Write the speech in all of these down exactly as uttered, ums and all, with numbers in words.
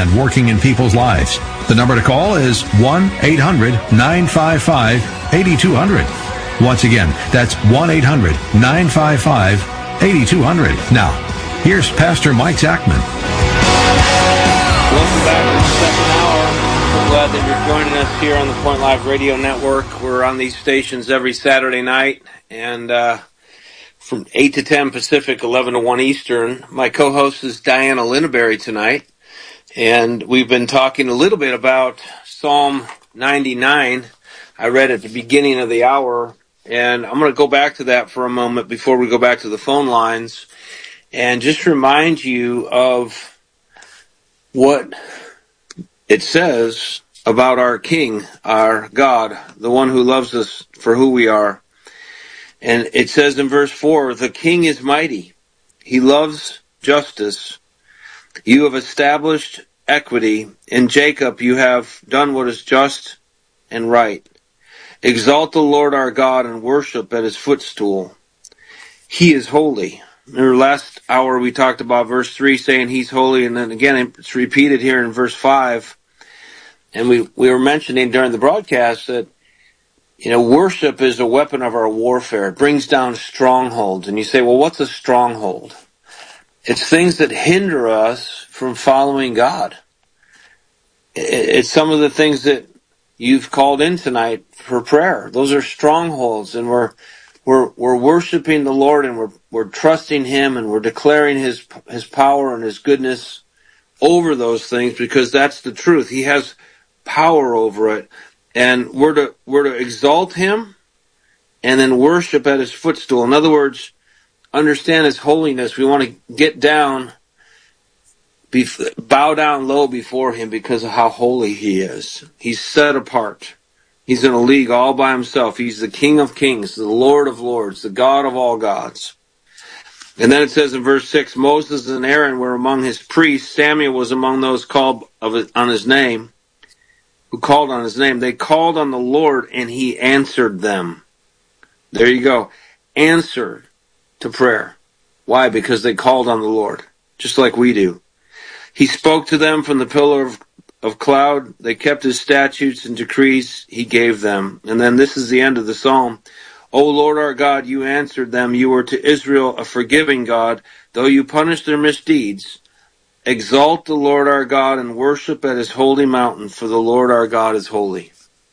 and working in people's lives. The number to call is one eight hundred nine five five eight two zero zero. Once again, that's one eight hundred nine five five eight two zero zero. Now, here's Pastor Mike Zachman. Welcome back to the second hour. We're glad that you're joining us here on the Point Live Radio Network. We're on these stations every Saturday night, and uh, from eight to ten Pacific, eleven to one Eastern. My co-host is Diana Linneberry tonight, and we've been talking a little bit about Psalm ninety-nine. I read at the beginning of the hour, and I'm going to go back to that for a moment before we go back to the phone lines, and just remind you of what it says about our King, our God, the one who loves us for who we are. And it says in verse four, the King is mighty. He loves justice. You have established equity. In Jacob you have done what is just and right. Exalt the Lord our God and worship at his footstool. He is holy. Remember last hour we talked about verse three saying he's holy, and then again it's repeated here in verse five. And we, we were mentioning during the broadcast that, you know, worship is a weapon of our warfare. It brings down strongholds. And you say, well, what's a stronghold? It's things that hinder us from following God. It's some of the things that you've called in tonight for prayer. Those are strongholds, and we're We're we're worshiping the Lord, and we're we're trusting him, and we're declaring his his power and his goodness over those things, because that's the truth. He has power over it, and we're to we're to exalt him and then worship at his footstool. In other words, understand his holiness. We want to get down, be, bow down low before him because of how holy he is. He's set apart. He's in a league all by himself. He's the King of kings, the Lord of lords, the God of all gods. And then it says in verse six, Moses and Aaron were among his priests. Samuel was among those called of it, on his name, who called on his name. They called on the Lord, and he answered them. There you go. Answered to prayer. Why? Because they called on the Lord, just like we do. He spoke to them from the pillar of of cloud. They kept his statutes and decrees he gave them. And then this is the end of the psalm. O Lord our God, you answered them. You were to Israel a forgiving God, though you punished their misdeeds. Exalt the Lord our God and worship at his holy mountain, for the Lord our God is holy.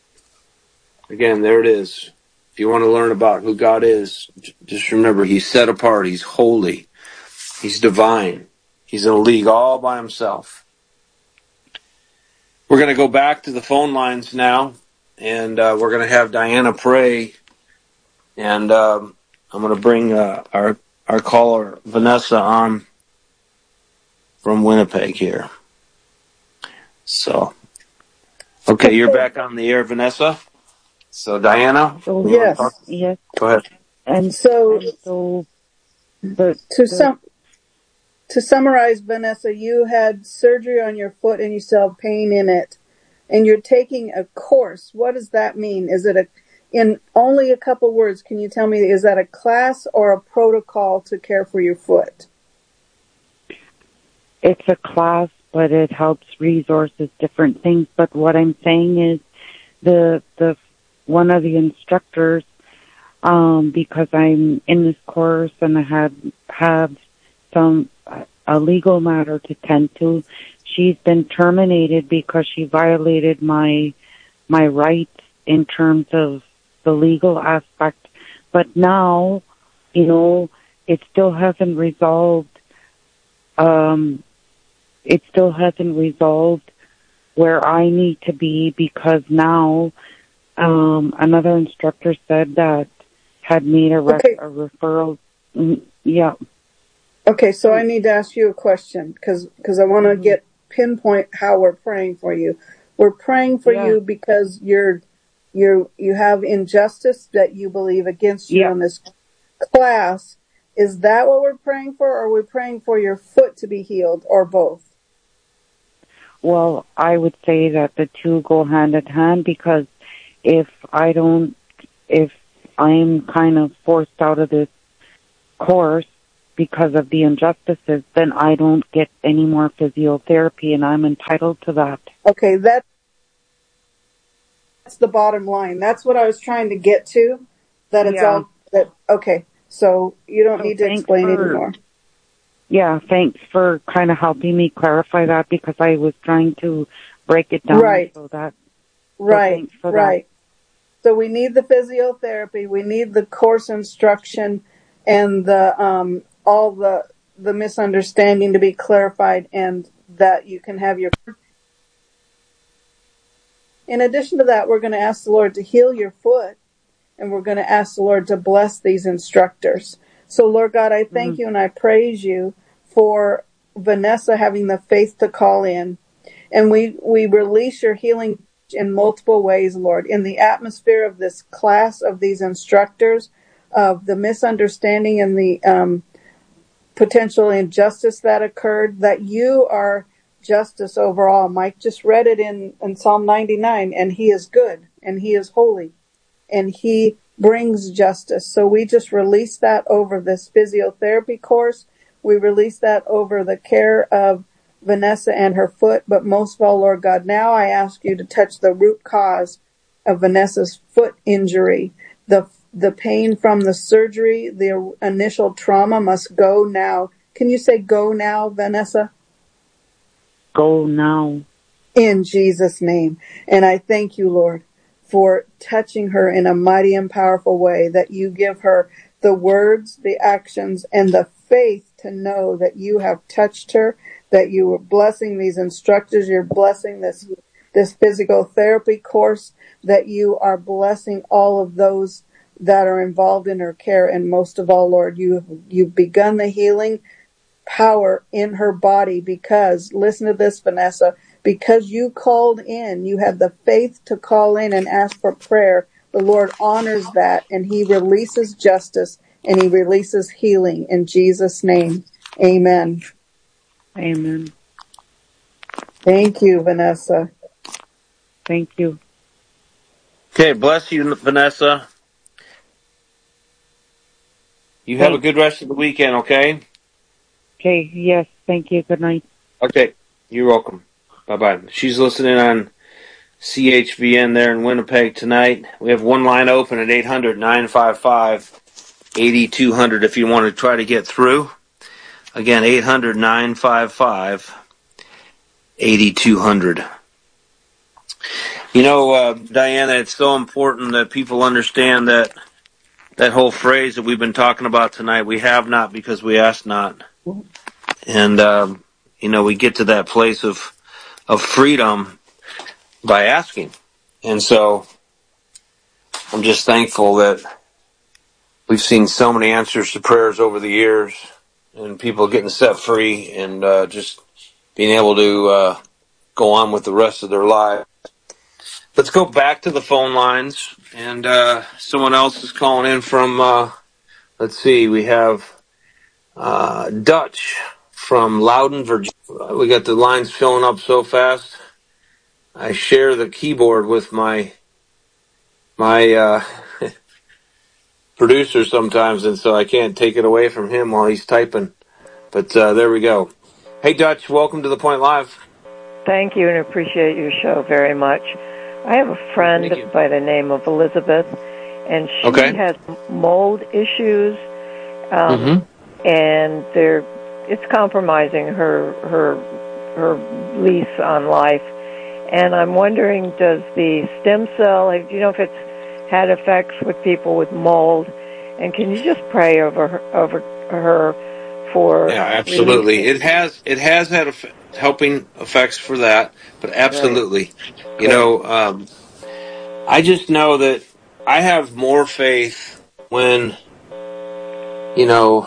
Again, there it is. If you want to learn about who God is, just remember he's set apart, he's holy, he's divine, he's in a league all by himself. We're going to go back to the phone lines now, and uh, we're going to have Diana pray, and um, I'm going to bring uh, our our caller, Vanessa, on from Winnipeg here. So, okay, you're back on the air, Vanessa. So, Diana? So, yes, yes. Go ahead. And so, and so the, to the, some... To summarize, Vanessa, you had surgery on your foot and you still have pain in it, and you're taking a course. What does that mean? Is it a, in only a couple words, can you tell me, is that a class or a protocol to care for your foot? It's a class, but it helps resources, different things. But what I'm saying is the, the, one of the instructors, um, because I'm in this course and I have, have some, a legal matter to tend to. She's been terminated because she violated my my rights in terms of the legal aspect. But now, you know, it still hasn't resolved. Um, it still hasn't resolved where I need to be, because now um, another instructor said that had made a, ref- okay. a referral. Yeah. Okay, so I need to ask you a question, because because I want to get pinpoint how we're praying for you. We're praying for yeah. you because you're you you have injustice that you believe against you yeah. in this class. Is that what we're praying for, or are we praying for your foot to be healed, or both? Well, I would say that the two go hand in hand, because if I don't, if I'm kind of forced out of this course because of the injustices, then I don't get any more physiotherapy, and I'm entitled to that. Okay, that, that's the bottom line. That's what I was trying to get to, that it's Yeah. all, that, okay, so you don't So need to thanks explain for- anymore. Yeah, thanks for kind of helping me clarify that, because I was trying to break it down. Right. So that, Right, thanks for that. right. So we need the physiotherapy, we need the course instruction, and the um, all the the misunderstanding to be clarified, and that you can have your. In addition to that, we're going to ask the Lord to heal your foot, and we're going to ask the Lord to bless these instructors. So, Lord God, I thank Mhm. you and I praise you for Vanessa having the faith to call in, and we we release your healing in multiple ways, Lord, in the atmosphere of this class, of these instructors, of the misunderstanding and the um, potential injustice that occurred, that you are justice overall. Mike just read it in, in Psalm ninety-nine, and he is good, and he is holy, and he brings justice. So we just release that over this physiotherapy course. We release that over the care of Vanessa and her foot, but most of all, Lord God, now I ask you to touch the root cause of Vanessa's foot injury. The the pain from the surgery, the initial trauma must go now. Can you say go now, Vanessa? Go now. In Jesus' name. And I thank you, Lord, for touching her in a mighty and powerful way, that you give her the words, the actions, and the faith to know that you have touched her, that you are blessing these instructors, you're blessing this this physical therapy course, that you are blessing all of those that are involved in her care, and most of all, Lord, you you've begun the healing power in her body, because, listen to this, Vanessa, because you called in, you had the faith to call in and ask for prayer. The Lord honors that, and he releases justice, and he releases healing in Jesus' name. Amen. Amen. Thank you, Vanessa. Thank you. Okay, bless you, Vanessa. You have a Thanks. good rest of the weekend, okay? Okay, yes, thank you. Good night. Okay, you're welcome. Bye-bye. She's listening on C H V N there in Winnipeg tonight. We have one line open at eight hundred, nine five five, eight two zero zero if you want to try to get through. Again, eight hundred, nine five five, eight two zero zero. You know, uh, Diana, it's so important that people understand that that whole phrase that we've been talking about tonight, we have not because we ask not. And, um, you know, we get to that place of of freedom by asking. And so I'm just thankful that we've seen so many answers to prayers over the years, and people getting set free, and uh, just being able to uh, go on with the rest of their lives. Let's go back to the phone lines, and uh, someone else is calling in from, uh, let's see, we have uh, Dutch from Loudon, Virginia. We got the lines filling up so fast. I share the keyboard with my my uh, producer sometimes, and so I can't take it away from him while he's typing. But uh, there we go. Hey, Dutch, welcome to The Point Live. Thank you, and appreciate your show very much. I have a friend by the name of Elizabeth, and she Okay. has mold issues, um, Mm-hmm. and they're it's compromising her her her lease on life. And I'm wondering, does the stem cell, do you know if it's had effects with people with mold? And can you just pray over her, over her for Yeah, absolutely. releasing? It has it has had eff- helping effects for that, but absolutely. You Good. know, um, I just know that I have more faith when, you know,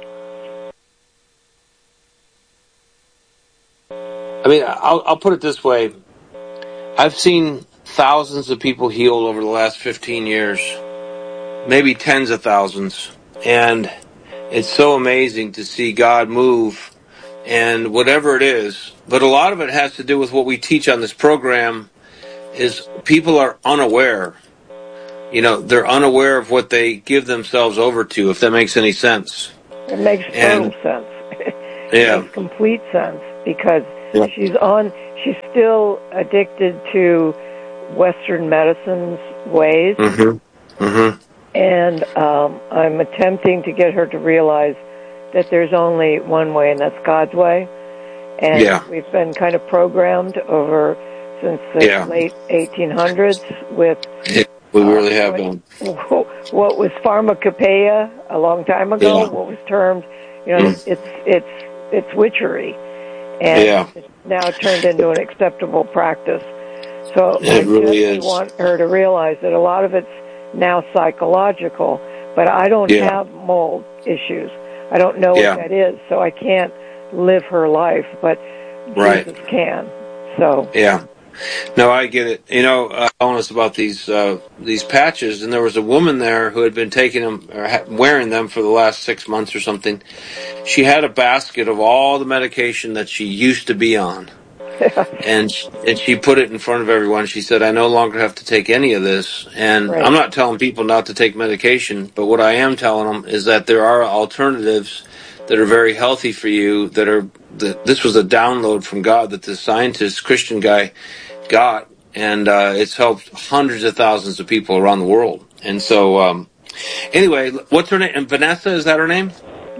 I mean, I'll, I'll put it this way. I've seen thousands of people healed over the last fifteen years, maybe tens of thousands. And it's so amazing to see God move, and whatever it is. But a lot of it has to do with what we teach on this program is people are unaware. You know, they're unaware of what they give themselves over to, if that makes any sense. It makes And, total sense. It yeah. makes complete sense because Yeah. she's on. She's still addicted to Western medicine's ways, Mm-hmm. Mm-hmm. and um, I'm attempting to get her to realize that there's only one way, and that's God's way. And Yeah. we've been kind of programmed over since the Yeah. late eighteen hundreds with Yeah, we uh, really have what, done. what was pharmacopoeia a long time ago, Yeah. what was termed, you know, Mm. it's it's it's witchery, and Yeah. it's now turned into an acceptable practice. So It I really gently is. want her to realize that a lot of it's now psychological, but I don't Yeah. have mold issues. I don't know Yeah. what that is, so I can't live her life, but Right. Jesus can. So Yeah. No, I get it. You know, uh, telling us about these uh, these patches, and there was a woman there who had been taking them or ha- wearing them for the last six months or something. She had a basket of all the medication that she used to be on, and sh- and she put it in front of everyone. She said, "I no longer have to take any of this." And right. I'm not telling people not to take medication, but what I am telling them is that there are alternatives that are very healthy for you. That are that this was a download from God that the scientist Christian guy got, and uh, it's helped hundreds of thousands of people around the world. And so, um, anyway, what's her name? And Vanessa, is that her name?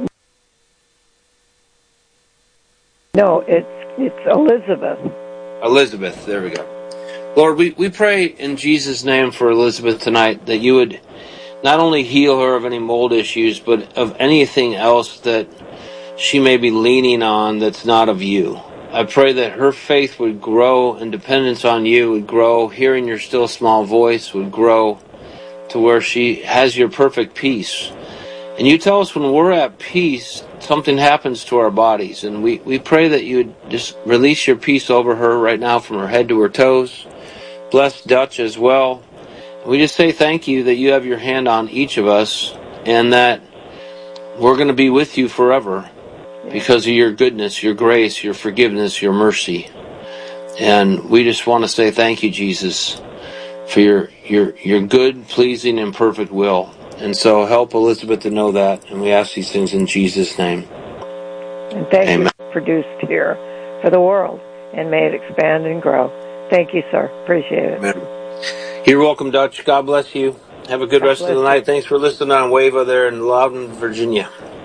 No, it's it's Elizabeth. Elizabeth. There we go. Lord, we, we pray in Jesus' name for Elizabeth tonight that you would not only heal her of any mold issues, but of anything else that she may be leaning on that's not of you. I pray that her faith would grow and dependence on you would grow, hearing your still small voice would grow to where she has your perfect peace. And you tell us when we're at peace, something happens to our bodies. And we, we pray that you would just release your peace over her right now from her head to her toes. Bless Dutch as well. We just say thank you that you have your hand on each of us and that we're going to be with you forever. Because of your goodness, your grace, your forgiveness, your mercy. And we just want to say thank you, Jesus, for your your your good, pleasing, and perfect will. And so help Elizabeth to know that. And we ask these things in Jesus' name. And thank Amen. you for produced here for the world. And may it expand and grow. Thank you, sir. Appreciate it. Amen. You're welcome, Dutch. God bless you. Have a good God rest of bless the you. night. Thanks for listening on Wava there in Loudon, Virginia.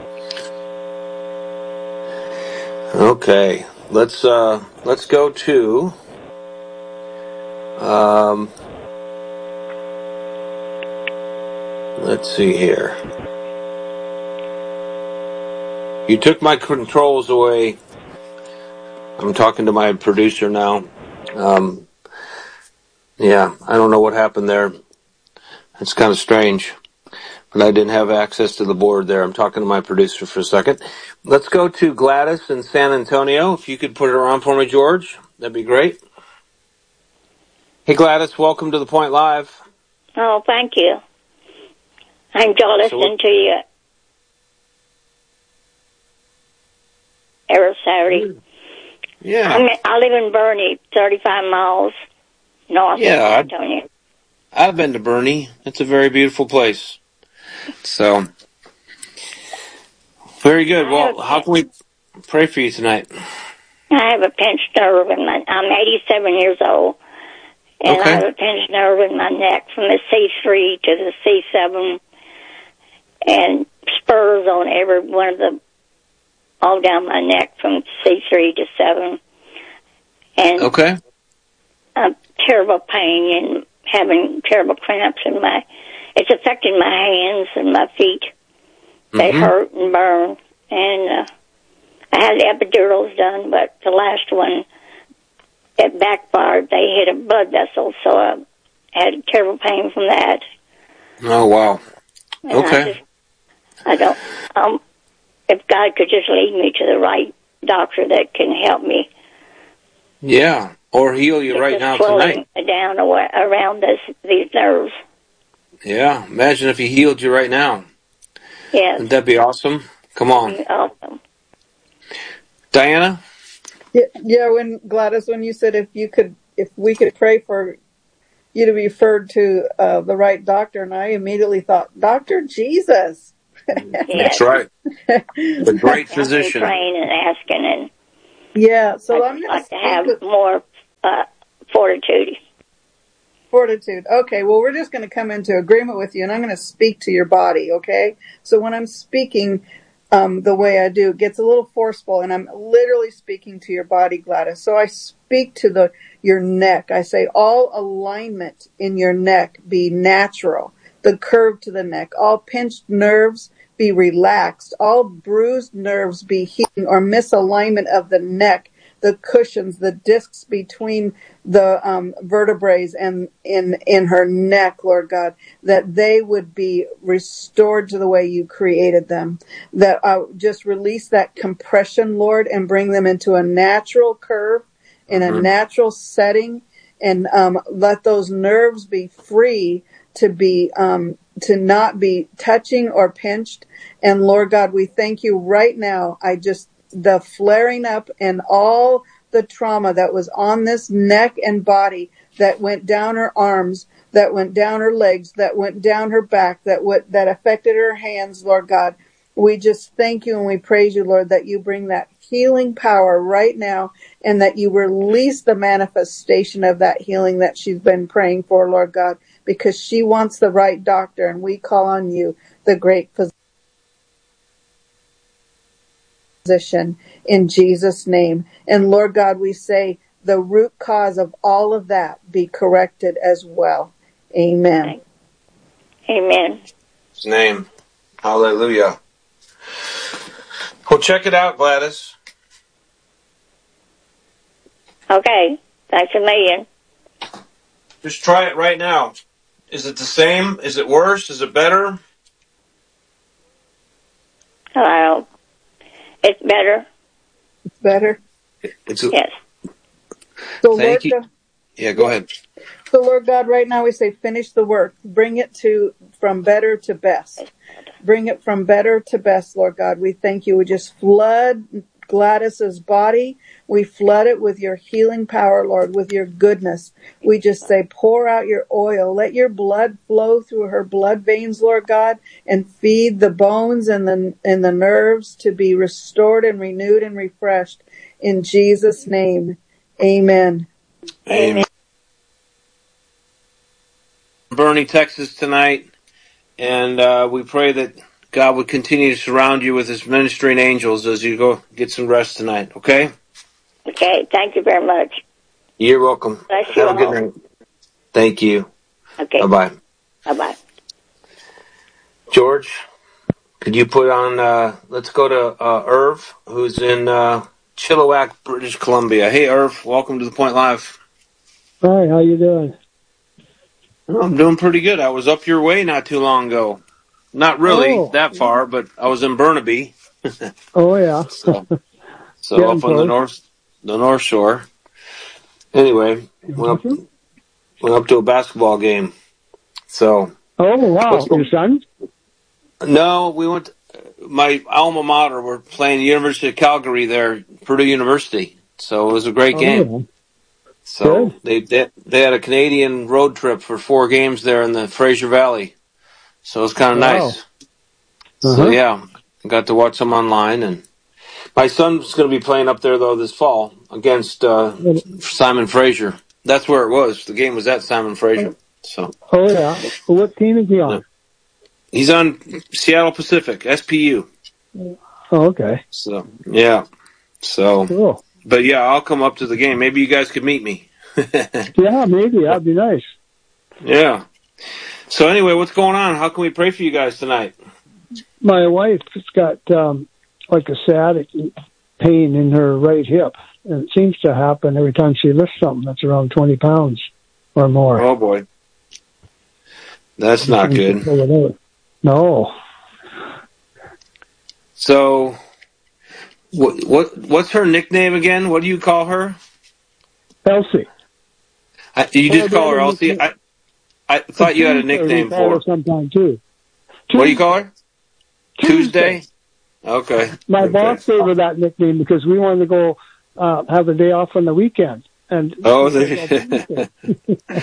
Okay, let's uh, let's go to um, let's see here. You took my controls away. I'm talking to my producer now. Um, yeah, I don't know what happened there. It's kind of strange, but I didn't have access to the board there. I'm talking to my producer for a second. Let's go to Gladys in San Antonio. If you could put her on for me, George, that'd be great. Hey, Gladys, welcome to The Point Live. Oh, thank you. I'm just listening to you every Saturday. Yeah. I'm, I live in Bernie, thirty-five miles north Yeah, of San Antonio. I've been to Bernie. It's a very beautiful place. So, very good. Well, how can we pray for you tonight? I have a pinched nerve in my, I'm eighty-seven years old, and Okay. I have a pinched nerve in my neck from the C three to the C seven, and spurs on every one of the, all down my neck from C three to seven. And Okay. a terrible pain and having terrible cramps in my, it's affecting my hands and my feet. They Mm-hmm. hurt and burn. And uh, I had epidurals done, but the last one, it backfired. They hit a blood vessel, so I had terrible pain from that. Oh, wow. And Okay. I, just, I don't, um, if God could just lead me to the right doctor that can help me. Yeah. Or heal you right now tonight. Down away, around this, these nerves. Yeah. Imagine if he healed you right now. Yes. Wouldn't that be awesome? Come on. Awesome. Diana? Yeah, yeah. When Gladys, when you said if you could, if we could pray for you to be referred to uh, the right doctor, and I immediately thought, Doctor Jesus. That's right. The great physician. Praying and asking, and yeah. So I'd I'm going like to have with... more uh, fortitude. Fortitude. Okay, well, we're just going to come into agreement with you, and I'm going to speak to your body, okay? So when I'm speaking um, the way I do, it gets a little forceful, and I'm literally speaking to your body, Gladys. So I speak to the your neck. I say all alignment in your neck be natural, the curve to the neck. All pinched nerves be relaxed. All bruised nerves be healing, or misalignment of the neck, the cushions, the discs between the um, vertebrae and in in her neck, Lord God, that they would be restored to the way you created them. That I uh, just release that compression, Lord, and bring them into a natural curve, in a mm-hmm. natural setting, and um, let those nerves be free to be um, to not be touching or pinched. And Lord God, we thank you right now. I just the flaring up and all the trauma that was on this neck and body, that went down her arms, that went down her legs, that went down her back, that what that affected her hands, Lord God. We just thank you and we praise you, Lord, that you bring that healing power right now, and that you release the manifestation of that healing that she's been praying for, Lord God, because she wants the right doctor, and we call on you, the great physician, in Jesus' name. And Lord God, we say the root cause of all of that be corrected as well. Amen. Amen. In his name. Hallelujah. Well, check it out, Gladys. Okay. Thanks a million. Just try it right now. Is it the same? Is it worse? Is it better? Hello. It's better. It's better. It's a, yes. So Thank Lord you. God, yeah, go ahead. So Lord God, right now we say finish the work. Bring it to from better to best. Bring it from better to best, Lord God. We thank you. We just flood Gladys's body. We flood it with your healing power, Lord, with your goodness. We just say, pour out your oil. Let your blood flow through her blood veins, Lord God, and feed the bones and the, and the nerves to be restored and renewed and refreshed. In Jesus' name, amen. Amen. Bernie, Texas tonight, and uh, we pray that God would continue to surround you with his ministering angels as you go get some rest tonight, okay? Okay, thank you very much. You're welcome. Bless you Have a all. good night. Thank you. Okay. Bye-bye. Bye-bye. George, could you put on, uh, let's go to uh, Irv, who's in uh, Chilliwack, British Columbia. Hey, Irv, welcome to The Point Live. Hi, how you doing? I'm doing pretty good. I was up your way not too long ago. Not really oh. that far, but I was in Burnaby. oh, yeah. so so up on close. the north the North Shore. Anyway, went up, went up to a basketball game. So. Oh, wow. Your son? No, we went to, my alma mater, we're playing the University of Calgary there, Purdue University. So it was a great oh, game. Yeah. So they, they they had a Canadian road trip for four games there in the Fraser Valley. So it was kind of wow. nice. Uh-huh. So yeah, I got to watch them online, and my son's going to be playing up there though this fall against uh, Simon Fraser. That's where it was. The game was at Simon Fraser. So. Oh yeah. What team is he on? He's on Seattle Pacific, S P U. Oh, okay. So yeah. So. Cool. But yeah, I'll come up to the game. Maybe you guys could meet me. yeah, maybe. That'd be nice. Yeah. So anyway, what's going on? How can we pray for you guys tonight? My wife's got um, like a sciatic pain in her right hip, and it seems to happen every time she lifts something that's around twenty pounds or more. Oh boy, that's not good. No. So, what what what's her nickname again? What do you call her? Elsie. I, you just oh, call her Elsie. I I thought you had a nickname for her. Sometime too. Tuesday. What do you call her? Tuesday. Tuesday? Okay. My okay. boss gave her that nickname because we wanted to go uh, have a day off on the weekend. And oh,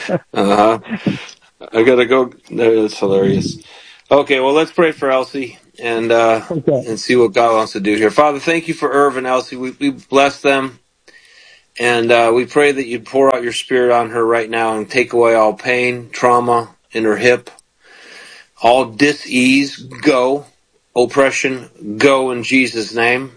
uh huh. I gotta go. That's hilarious. Okay, well, let's pray for Elsie. and uh, Okay. and see what God wants to do here. Father, thank you for Irv and Elsie. We, we bless them, and uh, we pray that you pour out your Spirit on her right now and take away all pain, trauma in her hip, all dis-ease, go, oppression, go in Jesus' name.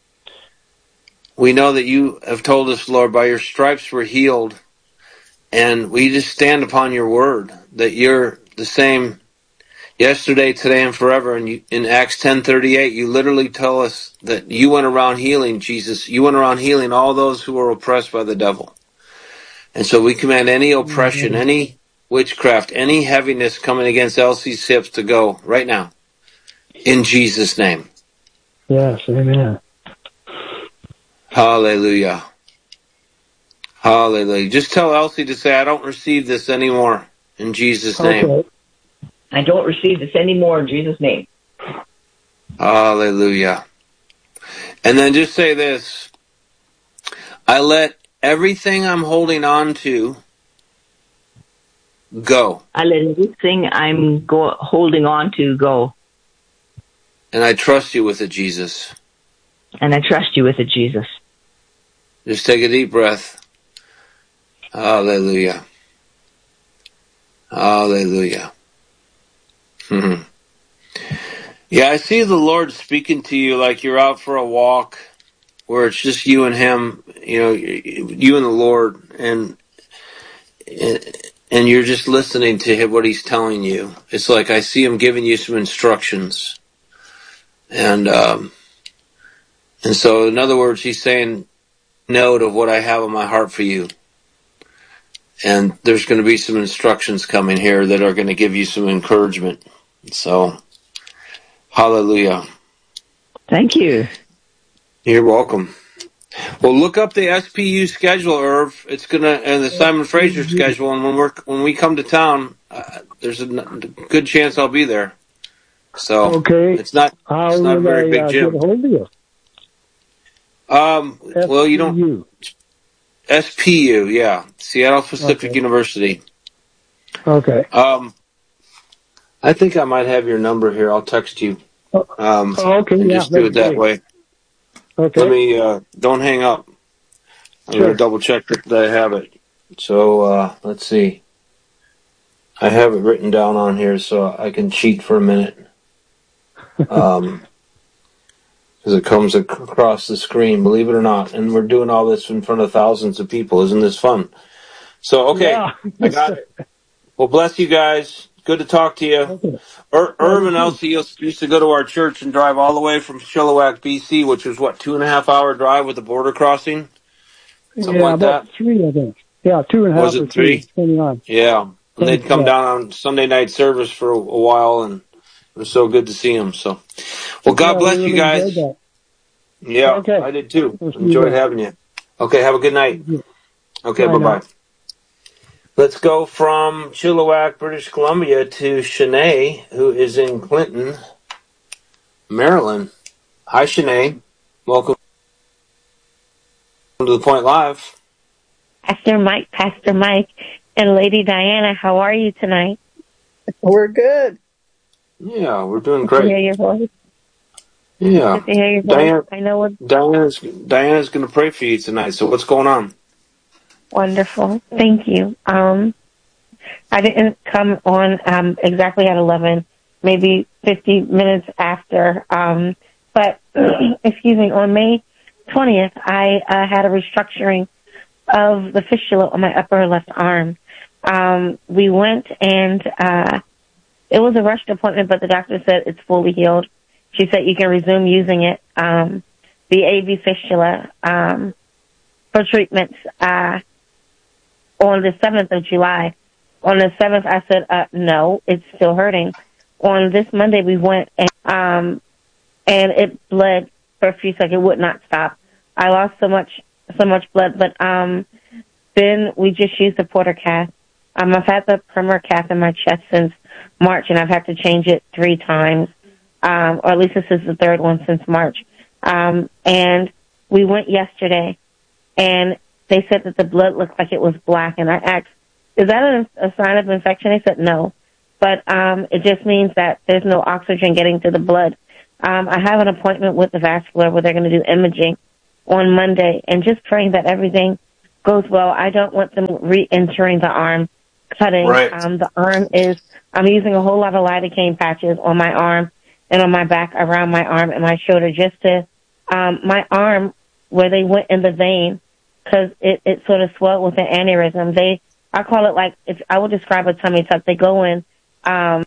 We know that you have told us, Lord, by your stripes we're healed, and we just stand upon your word, that you're the same yesterday, today, and forever. And you, in Acts ten thirty-eight, you literally tell us that you went around healing, Jesus. You went around healing all those who were oppressed by the devil. And so we command any oppression, mm-hmm. any witchcraft, any heaviness coming against Elsie's hips to go right now. In Jesus' name. Yes, amen. Hallelujah. Hallelujah. Just tell Elsie to say, I don't receive this anymore. In Jesus' name. Okay. I don't receive this anymore in Jesus' name. Hallelujah. And then just say this. I let everything I'm holding on to go. I let everything I'm go- holding on to go. And I trust you with it, Jesus. And I trust you with it, Jesus. Just take a deep breath. Hallelujah. Hallelujah. Mm-hmm. Yeah, I see the Lord speaking to you like you're out for a walk where it's just you and him, you know, you and the Lord, and and you're just listening to him, what he's telling you. It's like I see him giving you some instructions. And um, and so, in other words, he's saying, note of what I have on my heart for you. And there's going to be some instructions coming here that are going to give you some encouragement. So, hallelujah. Thank you. You're welcome. Well, look up the S P U schedule, Irv. It's gonna, and the Simon Fraser schedule. And when we're when we come to town, uh, there's a good chance I'll be there. So, okay. it's not How it's not a very I, big uh, gym. Get a hold of you? Um. Well, you don't. S P U, yeah, Seattle Pacific okay. University. Okay. Um. I think I might have your number here. I'll text you. Um, oh, okay, and yeah, just do it that great. way. Okay. Let me, uh, don't hang up. I'm sure. going to double check that I have it. So, uh, let's see. I have it written down on here so I can cheat for a minute. Um, because it comes ac- across the screen, believe it or not. And we're doing all this in front of thousands of people. Isn't this fun? So, okay. Yeah. I got it. Well, bless you guys. Good to talk to you. Okay. Ir- Irv and Elsie used to go to our church and drive all the way from Chilliwack, B C, which was, what, two and a half hour drive with the border crossing? Something yeah, like about that? three, I think. Yeah, two and a half Was it or three, three? depending on. Yeah. And they'd come yeah. down on Sunday night service for a, a while, and it was so good to see them. So, well, God yeah, bless we you really guys. enjoyed that. Yeah, okay. I did too. We'll Enjoyed having you. Okay, have a good night. Okay, Bye bye-bye. now. Let's go from Chilliwack, British Columbia, to Shanae, who is in Clinton, Maryland. Hi, Shanae. Welcome to the Point Live. Pastor Mike, Pastor Mike, and Lady Diana, how are you tonight? We're good. Yeah, we're doing Good great. to hear your voice. Yeah. Good to hear your voice. Diana, I know what. Diana's, Diana's going to pray for you tonight, so what's going on? Wonderful. Thank you. Um, I didn't come on um, exactly at eleven, maybe fifty minutes after. Um, but, excuse me, on May twentieth, I uh, had a restructuring of the fistula on my upper left arm. Um, we went and uh, it was a rushed appointment, but the doctor said it's fully healed. She said you can resume using it, um, the A V fistula, um, for treatments uh, on the seventh of July. On the seventh, I said, uh, no, it's still hurting. On this Monday, we went and, um, and it bled for a few seconds. It would not stop. I lost so much, so much blood, but um, then we just used the Porter cath. Um, I've had the Premier cath in my chest since March, and I've had to change it three times, um, or at least this is the third one since March. Um, and we went yesterday, and they said that the blood looked like it was black, and I asked, is that a, a sign of infection? They said no. but um, it just means that there's no oxygen getting to the blood. Um, I have an appointment with the vascular where they're going to do imaging on Monday, and just praying that everything goes well. I don't want them re-entering the arm cutting. Right. Um, the arm is, I'm using a whole lot of lidocaine patches on my arm and on my back, around my arm and my shoulder, just to, um, my arm, where they went in the vein, because it, it sort of swelled with an aneurysm. They, I call it like, it's, I would describe a tummy tuck. They go in, um,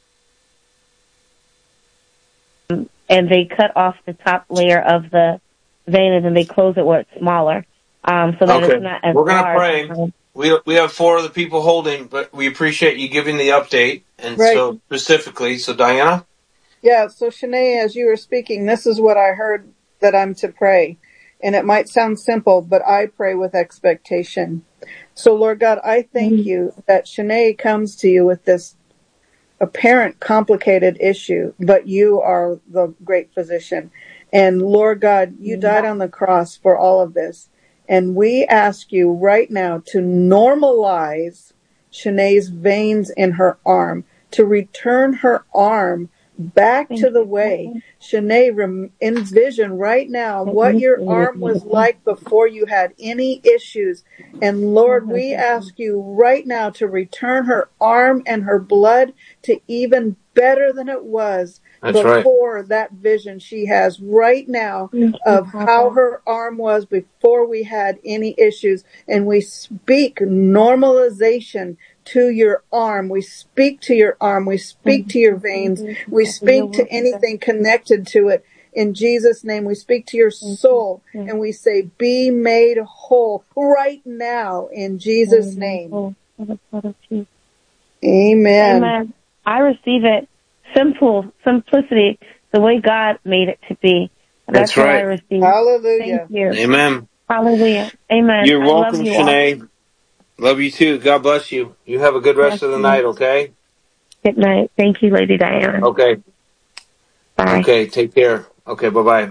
and they cut off the top layer of the vein, and then they close it where it's smaller, um, so that Okay. it's not as We're going to large. pray. We we have four other people holding, but we appreciate you giving the update. And Right. so specifically, so Diana? Yeah, so Shanae, as you were speaking, this is what I heard that I'm to pray. And it might sound simple, but I pray with expectation. So, Lord God, I thank you that Shanae comes to you with this apparent complicated issue, but you are the great physician. And Lord God, you died on the cross for all of this. And we ask you right now to normalize Shanae's veins in her arm, to return her arm back to the way. Shanae, rem- envision right now what your arm was like before you had any issues. And Lord, we ask you right now to return her arm and her blood to even better than it was That's right. before that vision she has right now of how her arm was before we had any issues. And we speak normalization to your arm. We speak to your arm. We speak to your veins. We speak to anything connected to it. In Jesus' name, we speak to your soul and we say, be made whole right now in Jesus' name. Amen. Amen. I receive it. Simple, simplicity, the way God made it to be. That's, That's what right. I receive. Hallelujah. Thank you. Amen. Hallelujah. Amen. You're I welcome, love you Shanae. all. Love you too. God bless you. You have a good rest Bless of the you. night, okay? Good night. Thank you, Lady Diana. Okay. Bye. Okay, take care. Okay, bye-bye.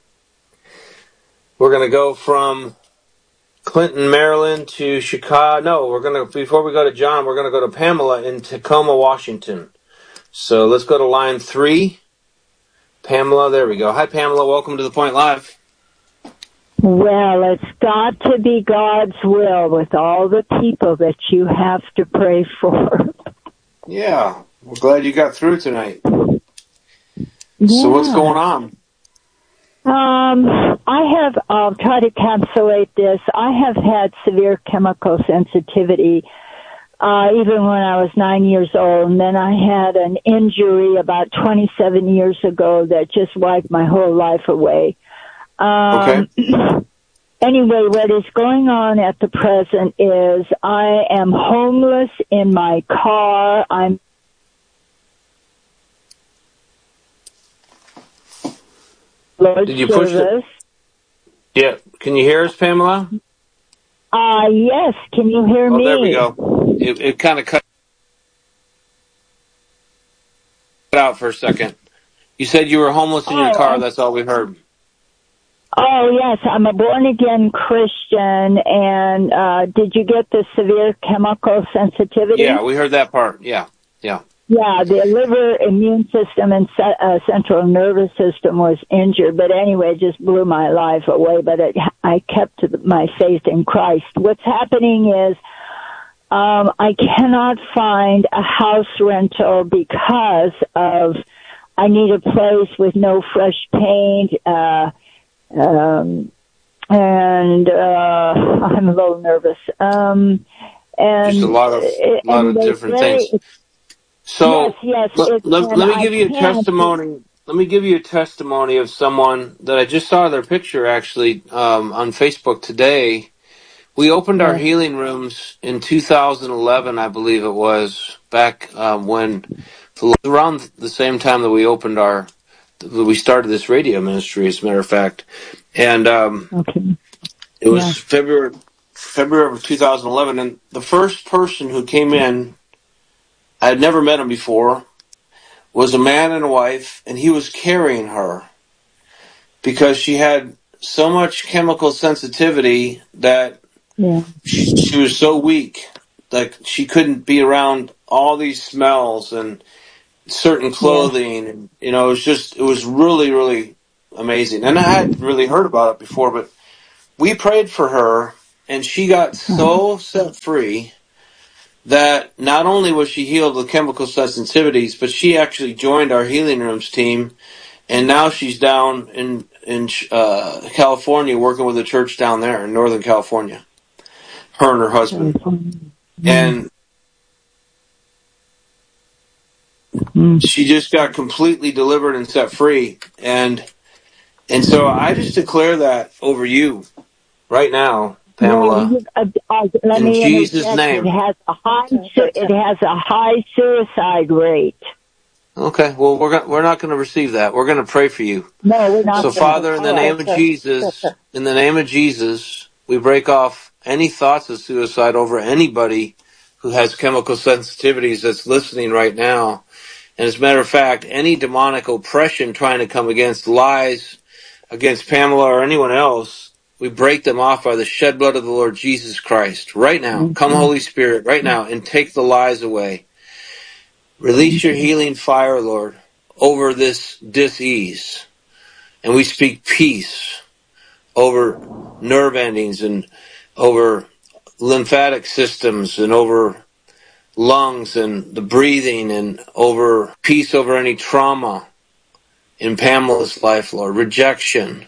We're going to go from Clinton, Maryland to Chicago. No, we're going to, before we go to John, we're going to go to Pamela in Tacoma, Washington. So let's go to line three. Pamela, there we go. Hi, Pamela. Welcome to The Point Live. Well, it's got to be God's will with all the people that you have to pray for. Yeah, we're glad you got through tonight. Yeah. So what's going on? Um, I have, I'll try to encapsulate this. I have had severe chemical sensitivity, uh, even when I was nine years old. And then I had an injury about twenty-seven years ago that just wiped my whole life away. Um, Okay. Anyway, what is going on at the present is I am homeless in my car. I'm Lord Did you push service. it? Yeah. Can you hear us, Pamela? Uh, yes. Can you hear Oh, me? there we go. It, it kind of cut out for a second. You said you were homeless in your Oh, car. oh. That's all we heard. Oh, yes, I'm a born-again Christian, and uh, did you get the severe chemical sensitivity? Yeah, we heard that part. Yeah, yeah. Yeah, the liver, immune system, and ce- uh, central nervous system was injured, but anyway, it just blew my life away, but it, I kept my faith in Christ. What's happening is um, I cannot find a house rental because of I need a place with no fresh paint, uh, Um, and, uh, I'm a little nervous. Um, and, Just a lot of, a lot of different very, things. So, yes, yes, let, let, let me give you a can't. testimony. Let me give you a testimony of someone that I just saw their picture actually, um, on Facebook today. We opened our Yeah. healing rooms in two thousand eleven, I believe it was, back, um, when, around the same time that we opened our, that we started this radio ministry, as a matter of fact. And, um, Okay. it was Yeah. February, February of two thousand eleven. And the first person who came in, I had never met him before, was a man and a wife, and he was carrying her because she had so much chemical sensitivity that Yeah. she, she was so weak, like she couldn't be around all these smells and certain clothing. Yeah. And, you know, it was just, it was really, really amazing. And I hadn't really heard about it before, but we prayed for her, and she got so set free that not only was she healed with chemical sensitivities, but she actually joined our Healing Rooms team, and now she's down in in uh, California working with a church down there in Northern California. Her and her husband, mm-hmm. and mm-hmm. she just got completely delivered and set free, and and so I just declare that over you right now, Pamela. No, uh, uh, let in me Jesus' interject. name. It has a high. It has a high suicide rate. Okay, well, we're go- we're not going to receive that. We're going to pray for you. No, we're not. So, Father, in the name of Jesus, in the name of Jesus, we break off any thoughts of suicide over anybody who has chemical sensitivities that's listening right now. And as a matter of fact, any demonic oppression trying to come against lies, against Pamela or anyone else, we break them off by the shed blood of the Lord Jesus Christ. Right now, mm-hmm. Come Holy Spirit, right now, and take the lies away. Release your healing fire, Lord, over this dis-ease. And we speak peace over nerve endings and over lymphatic systems and over lungs and the breathing and over peace over any trauma in Pamela's life, Lord, rejection.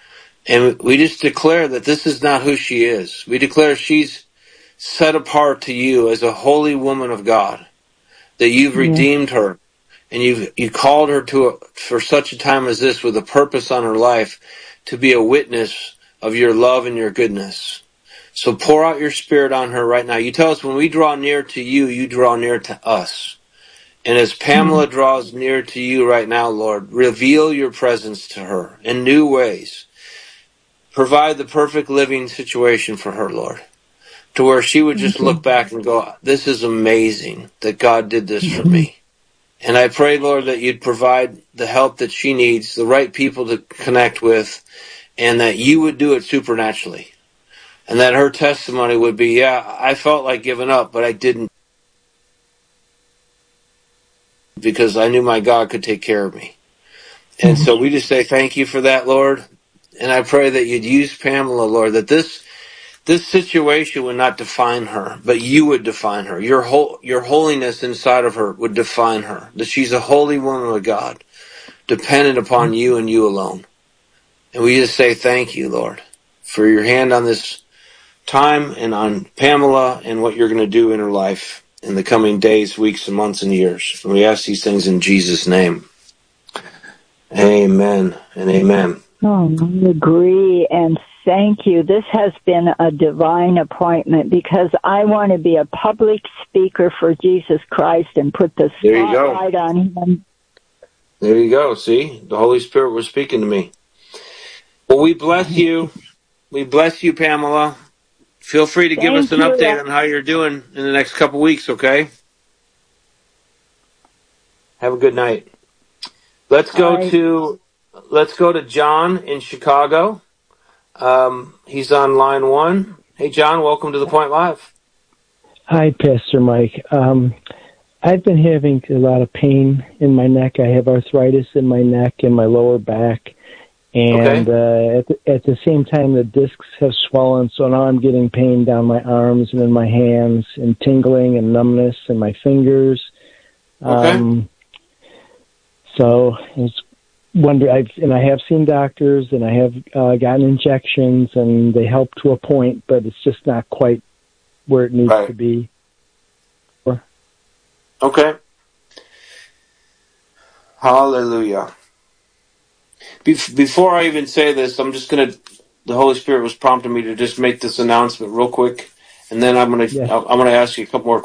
And we just declare that this is not who she is. We declare she's set apart to you as a holy woman of God, that you've yeah. redeemed her, and you've you called her to a, for such a time as this with a purpose on her life to be a witness of your love and your goodness. So pour out your Spirit on her right now. You tell us when we draw near to you, you draw near to us. And as Pamela mm-hmm. draws near to you right now, Lord, reveal your presence to her in new ways. Provide the perfect living situation for her, Lord, to where she would just look back and go, this is amazing that God did this for me. And I pray, Lord, that you'd provide the help that she needs, the right people to connect with, and that you would do it supernaturally. And that her testimony would be, yeah, I felt like giving up, but I didn't, because I knew my God could take care of me. And so we just say thank you for that, Lord. And I pray that you'd use Pamela, Lord, that this this situation would not define her, but you would define her. Your whole, your holiness inside of her would define her. That she's a holy woman of God, dependent upon you and you alone. And we just say thank you, Lord, for your hand on this time and on Pamela and what you're going to do in her life in the coming days, weeks, and months and years. And we ask these things in Jesus' name. Amen and amen. Oh, I agree, and thank you. This has been a divine appointment because I want to be a public speaker for Jesus Christ and put the spotlight on him. There you go. See, the Holy Spirit was speaking to me. Well, we bless you. We bless you, Pamela. Feel free to give Thank us an you. update on how you're doing in the next couple weeks, okay? Have a good night. Let's go Bye. to let's go to John in Chicago. Um, he's on line one. Hey, John, welcome to The Point Live. Hi, Pastor Mike. Um, I've been having a lot of pain in my neck. I have arthritis in my neck and my lower back. And okay. uh, at, the, at the same time, the discs have swollen, so now I'm getting pain down my arms and in my hands and tingling and numbness in my fingers. Okay. Um, so I was wondering, I've, and I have seen doctors, and I have uh, gotten injections, and they help to a point, but it's just not quite where it needs right. to be. Okay. Hallelujah. Before I even say this, I'm just going to, the Holy Spirit was prompting me to just make this announcement real quick, and then I'm going to, yes. I'm going to ask you a couple more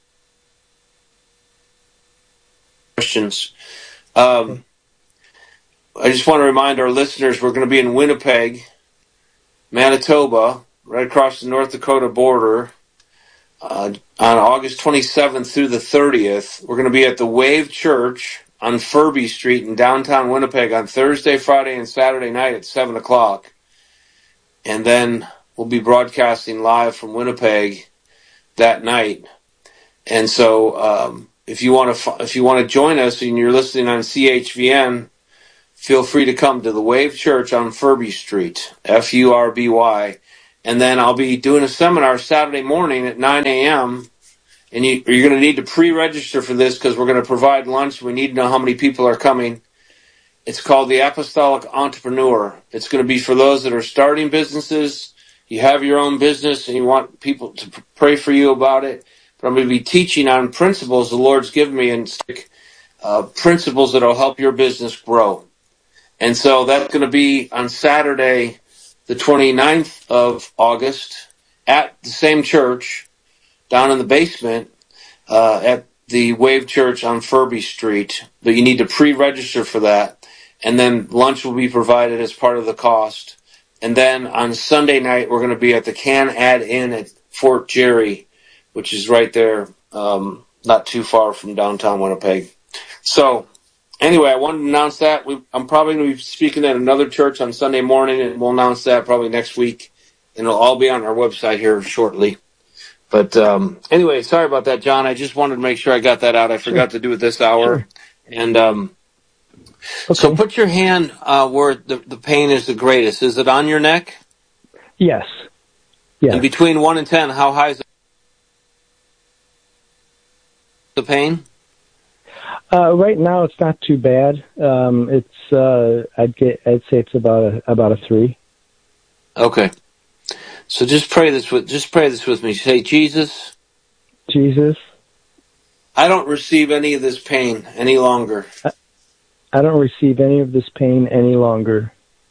questions. Um, I just want to remind our listeners we're going to be in Winnipeg, Manitoba, right across the North Dakota border, uh, on August twenty-seventh through the thirtieth. We're going to be at the Wave Church on Furby Street in downtown Winnipeg on Thursday, Friday, and Saturday night at seven o'clock. And then we'll be broadcasting live from Winnipeg that night. And so, um, if you want to, if you want to join us and you're listening on C H V N, feel free to come to the Wave Church on Furby Street, F U R B Y. And then I'll be doing a seminar Saturday morning at nine a.m. And you, you're going to need to pre-register for this because we're going to provide lunch. We need to know how many people are coming. It's called the Apostolic Entrepreneur. It's going to be for those that are starting businesses. You have your own business and you want people to pray for you about it. But I'm going to be teaching on principles the Lord's given me and uh, principles that will help your business grow. And so that's going to be on Saturday, the twenty-ninth of August, at the same church, down in the basement, uh, at the Wave Church on Furby Street. But you need to pre-register for that. And then lunch will be provided as part of the cost. And then on Sunday night, we're going to be at the Can Ad Inn at Fort Jerry, which is right there, um, not too far from downtown Winnipeg. So, anyway, I wanted to announce that. We, I'm probably going to be speaking at another church on Sunday morning, and we'll announce that probably next week. And it'll all be on our website here shortly. But um, anyway, sorry about that, John. I just wanted to make sure I got that out. I forgot sure. to do it this hour. Sure. And um, okay. So put your hand uh, where the, the pain is the greatest. Is it on your neck? Yes. Yes. And between one and ten, how high is the pain? Uh, right now, it's not too bad. Um, it's uh, I'd get I'd say it's about a, about a three. Okay. So just pray this with just pray this with me. Say, Jesus. Jesus. I don't receive any of this pain any longer. I, I don't receive any of this pain any longer.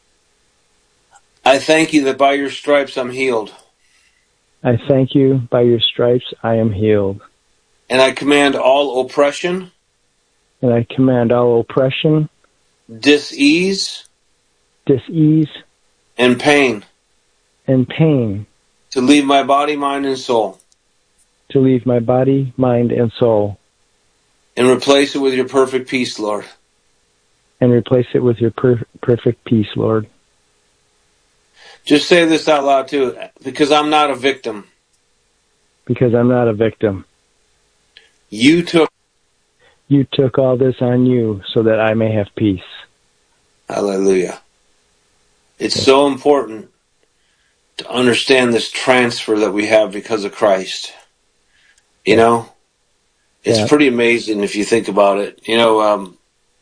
I thank you that by your stripes I'm healed. I thank you by your stripes I am healed. And I command all oppression. And I command all oppression, dis-ease, dis-ease, and pain, and pain, to leave my body, mind, and soul. To leave my body, mind, and soul. And replace it with your perfect peace, Lord. And replace it with your per- perfect peace, Lord. Just say this out loud, too, because I'm not a victim. Because I'm not a victim. You took You took all this on you so that I may have peace. Hallelujah. It's so important to understand this transfer that we have because of Christ. You know, it's yeah. pretty amazing if you think about it. You know, um,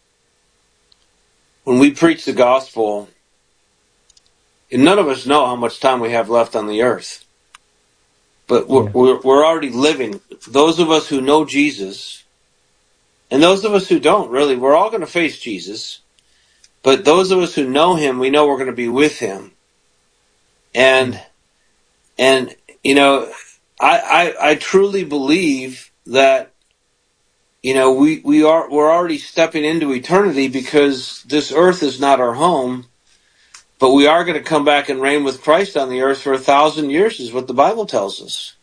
when we preach the gospel, and none of us know how much time we have left on the earth. But we're, yeah. we're, we're already living. Those of us who know Jesus, and those of us who don't, really, we're all going to face Jesus. But those of us who know him, we know we're going to be with him. And, and you know, I, I, I truly believe that, you know, we, we are, we're already stepping into eternity because this earth is not our home. But we are going to come back and reign with Christ on the earth for a thousand years, is what the Bible tells us.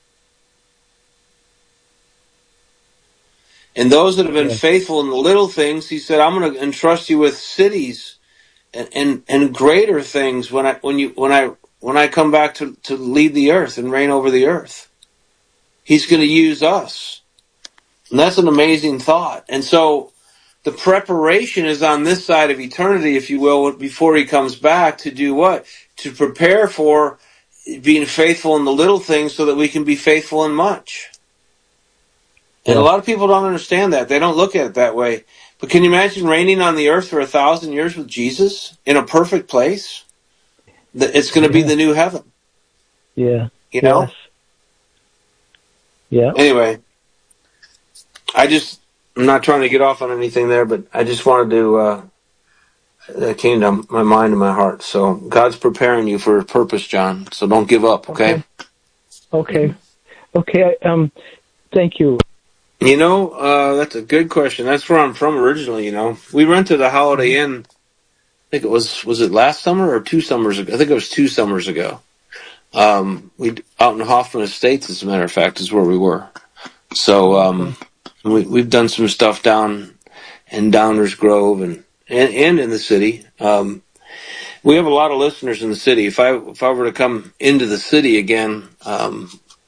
And those that have been faithful in the little things, he said, I'm going to entrust you with cities and, and, and greater things when I when you when I when I come back to, to lead the earth and reign over the earth. He's going to use us. And that's an amazing thought. And so the preparation is on this side of eternity, if you will, before he comes back to do what? To prepare for being faithful in the little things so that we can be faithful in much. And yeah. a lot of people don't understand that. They don't look at it that way. But can you imagine reigning on the earth for a thousand years with Jesus in a perfect place? It's going to yeah. be the new heaven. Yeah. You know? Yes. Yeah. Anyway, I just, I'm not trying to get off on anything there, but I just wanted to, uh, that came to my mind and my heart. So God's preparing you for a purpose, John. So don't give up, okay? Okay. Okay. I, um, thank you. You know, uh, that's a good question. That's where I'm from originally, you know. We rented a Holiday Inn, I think it was, was it last summer or two summers ago? I think it was two summers ago. Um, we, out in Hoffman Estates, as a matter of fact, is where we were. So, um, we, we've done some stuff down in Downers Grove and, and, and in the city. Um, we have a lot of listeners in the city. If I, if I were to come into the city again, um,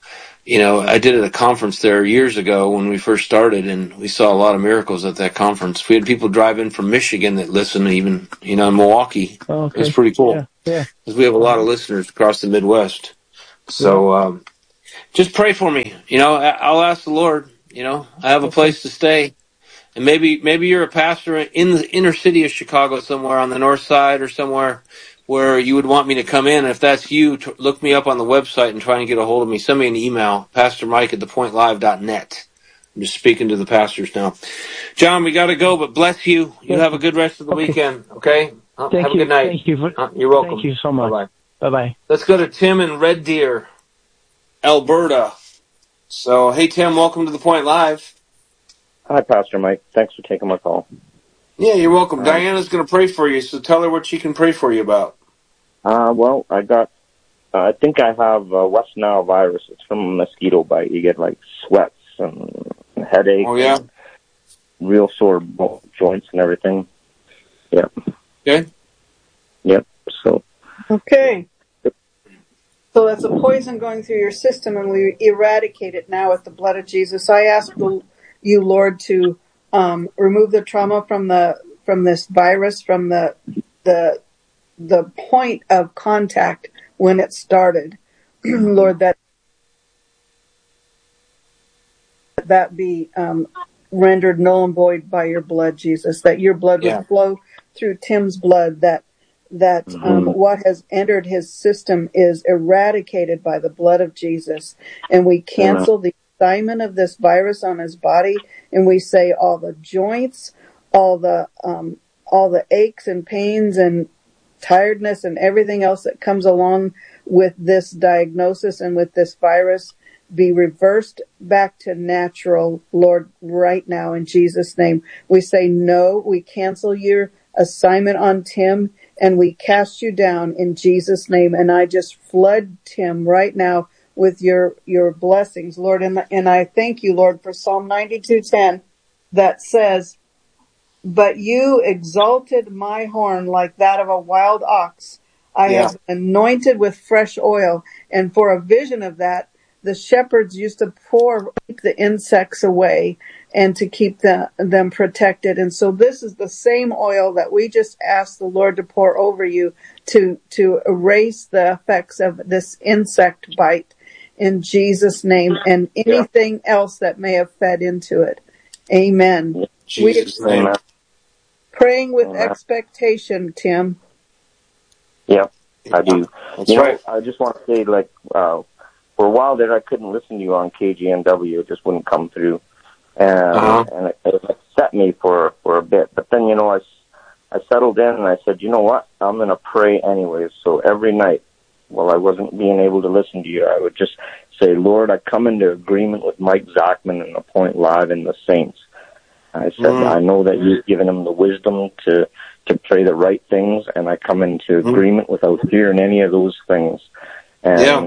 you know, I did at a conference there years ago when we first started, and we saw a lot of miracles at that conference. We had people drive in from Michigan that listen, even, you know, in Milwaukee. Oh, okay. It was pretty cool. Yeah, yeah. Because we have a lot of listeners across the Midwest. So um, just pray for me. You know, I- I'll ask the Lord. You know, I have a place to stay. And maybe maybe you're a pastor in the inner city of Chicago somewhere on the north side or somewhere where you would want me to come in. If that's you, t- look me up on the website and try and get a hold of me. Send me an email, pastor mike at the point live dot net. I'm just speaking to the pastors now. John, we got to go, but bless you. You have a good rest of the okay. weekend, okay? Uh, Thank have you. a good night. Thank you. For, uh, you're welcome. Thank you so much. Bye-bye. Bye-bye. Let's go to Tim in Red Deer, Alberta. So, hey, Tim, welcome to The Point Live. Hi, Pastor Mike. Thanks for taking my call. Yeah, you're welcome. Um, Diana's going to pray for you, so tell her what she can pray for you about. Uh, well, I got, uh, I think I have uh, West Nile virus. It's from a mosquito bite. You get, like, sweats and headaches. Oh, yeah? And real sore joints and everything. Yep. Okay. Yep, so. Okay. So that's a poison going through your system, and we eradicate it now with the blood of Jesus. I ask you, Lord, to um, remove the trauma from the from this virus, from the the the point of contact when it started. Lord, that that be um, rendered null and void by your blood, Jesus. That your blood Yeah. would flow through Tim's blood. That that Mm-hmm. um, what has entered his system is eradicated by the blood of Jesus. And we cancel the assignment of this virus on his body, and we say all the joints, all the um, all the aches and pains and tiredness and everything else that comes along with this diagnosis and with this virus be reversed back to natural, Lord, right now in Jesus' name. We say no, we cancel your assignment on Tim, and we cast you down in Jesus' name. And I just flood Tim right now with your your blessings, Lord. And, and I thank you, Lord, for Psalm ninety-two ten that says, "But you exalted my horn like that of a wild ox. I Yeah. have been anointed with fresh oil." And for a vision of that, the shepherds used to pour keep the insects away and to keep the, them protected. And so this is the same oil that we just asked the Lord to pour over you to, to erase the effects of this insect bite in Jesus' name and anything yeah. else that may have fed into it. Amen. Jesus' we, name. Praying with Amen. expectation, Tim. Yep, I do. That's you right. know, I just want to say, like, uh, for a while there, I couldn't listen to you on K G N W. It just wouldn't come through. And, uh-huh. and it, it upset me for, for a bit. But then, you know, I, I settled in and I said, you know what? I'm going to pray anyways. So every night, while I wasn't being able to listen to you, I would just say, Lord, I come into agreement with Mike Zachman and the Point Live and the Saints. I said, mm. I know that you've given him the wisdom to, to pray the right things, and I come into mm. agreement without fearing any of those things. And, yeah.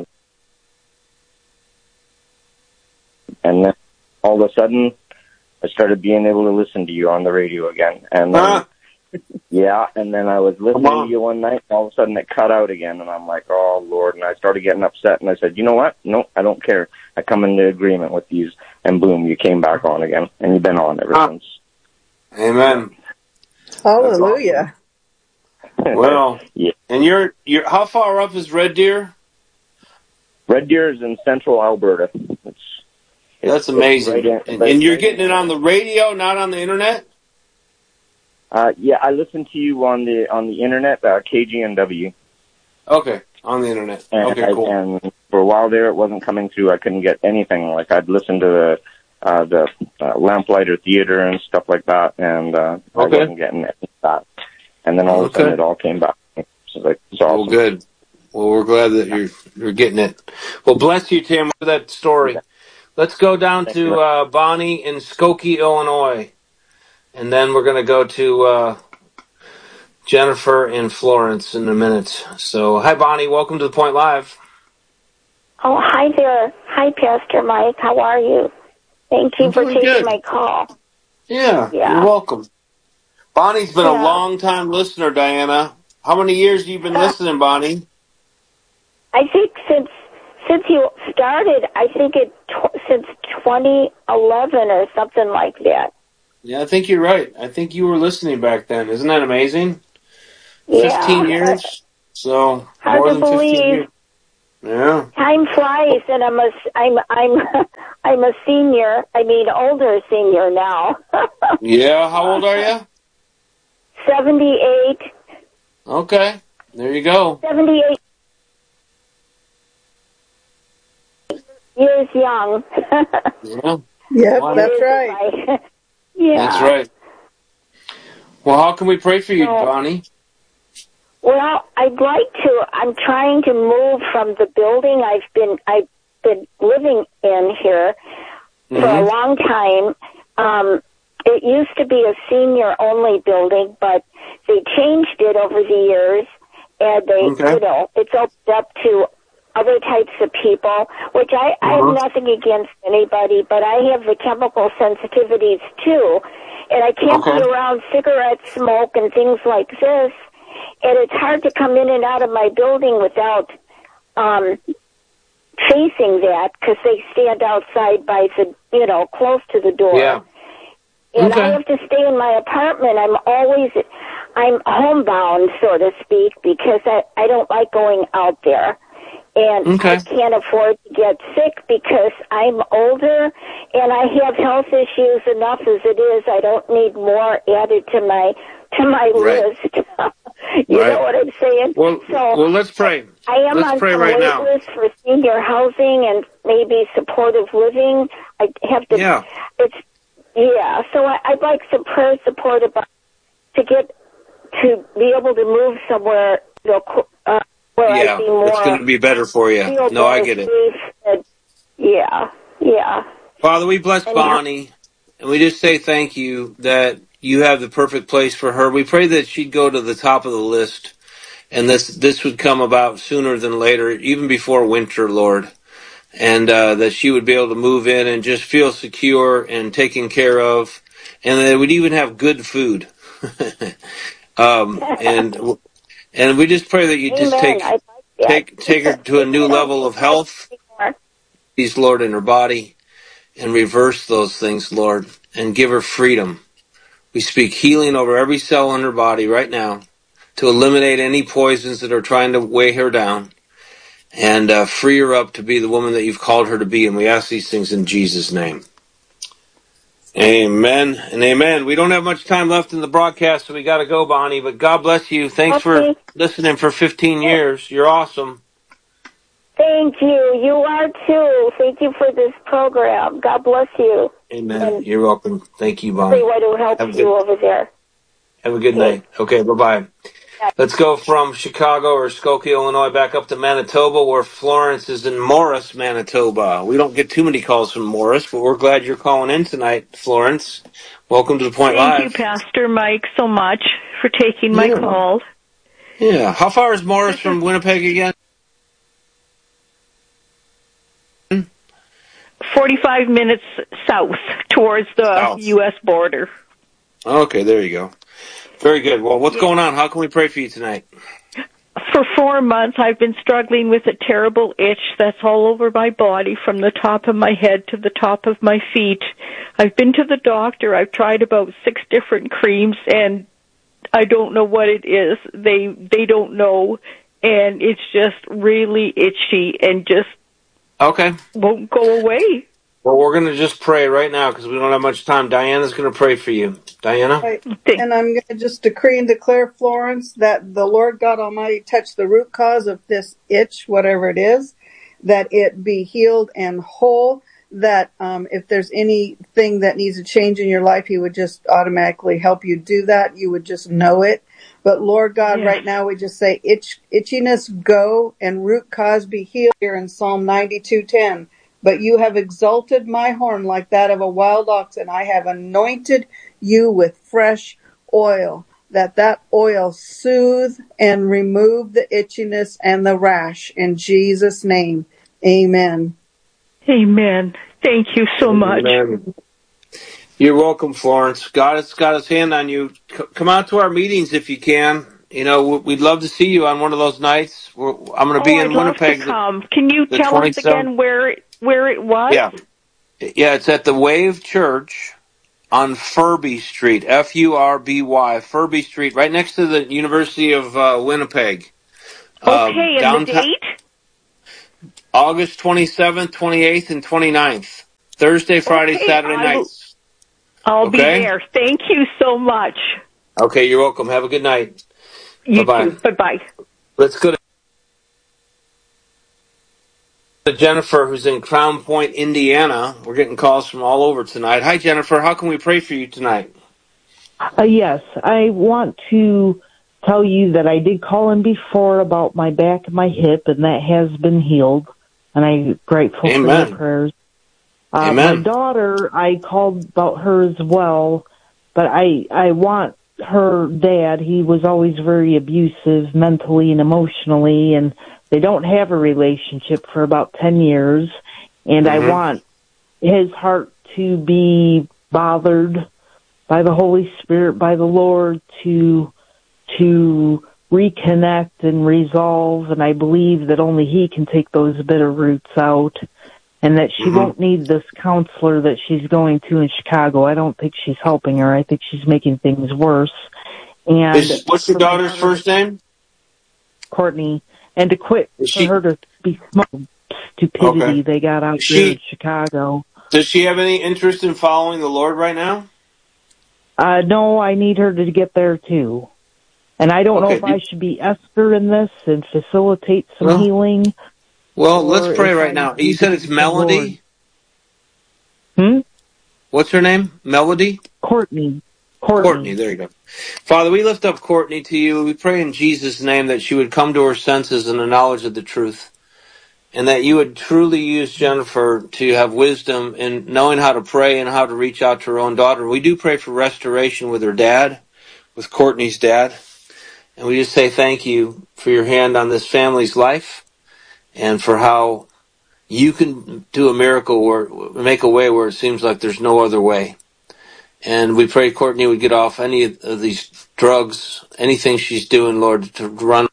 and then all of a sudden, I started being able to listen to you on the radio again. And then, huh? yeah, and then I was listening to you one night, and all of a sudden it cut out again, and I'm like, oh, Lord, and I started getting upset, and I said, you know what? No, I don't care. I come into agreement with these, and boom, you came back on again, and you've been on ever huh? since. Amen. Hallelujah. Awesome. Well, yeah. And you're, you're, how far up is Red Deer? Red Deer is in central Alberta. It's, it's That's amazing. Right in, and, right, and you're right getting in. it on the radio, not on the internet? Uh, yeah, I listen to you on the on the internet, uh, K G N W. Okay, on the internet. And okay, I, cool. And for a while there, it wasn't coming through. I couldn't get anything. Like I'd listen to the uh, the uh, Lamplighter Theater and stuff like that, and uh, okay. I wasn't getting any of that. And then all of a sudden, it all came back. So like, it's awesome. Well, good. Well, we're glad that you're you're getting it. Well, bless you, Tim, for that story. Let's go down Thank to uh, Bonnie in Skokie, Illinois. And then we're going to go to uh, Jennifer in Florence in a minute. So, hi, Bonnie. Welcome to The Point Live. Oh, hi there. Hi, Pastor Mike. How are you? Thank you I'm for taking good. my call. Yeah, yeah, you're welcome. Bonnie's been yeah. a long-time listener, Diana. How many years have you been uh, listening, Bonnie? I think since since you started, I think it t- since twenty eleven or something like that. Yeah, I think you're right. I think you were listening back then. Isn't that amazing? Yeah. Fifteen years. So hard more to than believe. fifteen years. Yeah. Time flies, and I'm a I'm I'm I'm a senior. I mean, older senior now. Yeah. How old are you? Seventy-eight. Okay. There you go. Seventy-eight years young. Yeah. Yep, Well, that's right. Yeah. That's right. Well, how can we pray for you, So- Bonnie? Well, I'd like to. I'm trying to move from the building I've been I've been living in here for a Mhm. long time. Um, it used to be a senior-only building, but they changed it over the years, and they, Okay. you know, it's opened up to other types of people. Which I, I have Mhm. nothing against anybody, but I have the chemical sensitivities too, and I can't Okay. be around cigarette smoke and things like this. And it's hard to come in and out of my building without um, facing that because they stand outside by the, you know, close to the door. Yeah. And Okay. I have to stay in my apartment. I'm always, I'm homebound, so to speak, because I, I don't like going out there. And Okay. I can't afford to get sick because I'm older and I have health issues enough as it is. I don't need more added to my to my Right. list. You Right. know what I'm saying? Well, so well, let's pray. I am Let's on pray the right wait now. list for senior housing and maybe supportive living. I have to. Yeah. It's yeah. So I, I'd like some prayer support about to get to be able to move somewhere. You know, cl- uh, where Yeah. I'd be more. It's going to be better for you. feel No, I better, get it. safe, and- yeah. Yeah. Father, we bless And- Bonnie, and we just say thank you that you have the perfect place for her. We pray that she'd go to the top of the list, and this this would come about sooner than later, even before winter, Lord, and uh, that she would be able to move in and just feel secure and taken care of, and that it would even have good food. um, and and we just pray that you just Amen. take I like that. take take her to a new level of health, peace, Lord, in her body, and reverse those things, Lord, and give her freedom. We speak healing over every cell in her body right now to eliminate any poisons that are trying to weigh her down and uh, free her up to be the woman that you've called her to be. And we ask these things in Jesus' name. Amen and amen. We don't have much time left in the broadcast, so we got to go, Bonnie. But God bless you. Thanks Okay. for listening for fifteen years. You're awesome. Thank you. You are too. Thank you for this program. God bless you. Amen. And You're welcome. Thank you, Bonnie. everyone who helps Have a you good- over there. Have a good Okay. night. Okay, bye-bye. Let's go from Chicago or Skokie, Illinois, back up to Manitoba, where Florence is in Morris, Manitoba. We don't get too many calls from Morris, but we're glad you're calling in tonight, Florence. Welcome to the Point Thank Live. you, Pastor Mike, so much for taking my Yeah. call. Yeah. How far is Morris from Winnipeg again? forty-five minutes south towards the South. U S border. Okay, there you go. Very good. Well, what's Yeah. going on? How can we pray for you tonight? For four months, I've been struggling with a terrible itch that's all over my body from the top of my head to the top of my feet. I've been to the doctor. I've tried about six different creams, and I don't know what it is. They they don't know, and it's just really itchy and just Okay. won't go away. Well, we're going to just pray right now because we don't have much time. Diana's going to pray for you. Diana? Right. And I'm going to just decree and declare, Florence, that the Lord God Almighty touch the root cause of this itch, whatever it is, that it be healed and whole, that um, if there's anything that needs a change in your life, He would just automatically help you do that. You would just know it. But Lord God, Yes. right now we just say itch, itchiness go and root cause be healed here in Psalm ninety-two ten. But you have exalted my horn like that of a wild ox, and I have anointed you with fresh oil, that that oil soothe and remove the itchiness and the rash. In Jesus' name, amen. Amen. Thank you so much. Amen. You're welcome, Florence. God has got His hand on you. C- come out to our meetings if you can. You know, we'd love to see you on one of those nights. We're, I'm going to oh, be in I'd love Winnipeg. To come. Can you the tell us twenty-seventh. again where it, where it was? Yeah. Yeah, it's at the Wave Church on Furby Street, F U R B Y, Furby Street, right next to the University of uh, Winnipeg. Okay, um, and downtown, the date? August twenty-seventh, twenty-eighth, and twenty-ninth. Thursday, Friday, Okay, Saturday I nights. will, I'll okay? be there. Thank you so much. Okay, you're welcome. Have a good night. You Bye-bye. too. Bye-bye. Let's go to Jennifer, who's in Crown Point, Indiana. We're getting calls from all over tonight. Hi, Jennifer. How can we pray for you tonight? Uh, yes, I want to tell you that I did call in before about my back and my hip, and that has been healed, and I'm grateful Amen. for your prayers. Uh, Amen. My daughter, I called about her as well, but I I want her dad. He was always very abusive mentally and emotionally, and they don't have a relationship for about ten years, and mm-hmm. I want his heart to be bothered by the Holy Spirit, by the Lord, to to reconnect and resolve, and I believe that only he can take those bitter roots out, and that she mm-hmm. won't need this counselor that she's going to in Chicago. I don't think she's helping her. I think she's making things worse. And Is, what's your daughter's daughter, first name? Courtney. And to quit Is for she, her to be smoked. Stupidity okay. they got out she, there in Chicago. Does she have any interest in following the Lord right now? Uh, no, I need her to get there too. And I don't okay. know if I should be Esther in this and facilitate some well, healing. Well, let's pray right now. You said it's Melody? Hmm? What's her name? Melody? Courtney. Courtney. Courtney, there you go. Father, we lift up Courtney to you. We pray in Jesus' name that she would come to her senses in the knowledge of the truth, and that you would truly use Jennifer to have wisdom in knowing how to pray and how to reach out to her own daughter. We do pray for restoration with her dad, with Courtney's dad, and we just say thank you for your hand on this family's life and for how you can do a miracle or make a way where it seems like there's no other way. And we pray Courtney would get off any of these drugs, anything she's doing, Lord, to run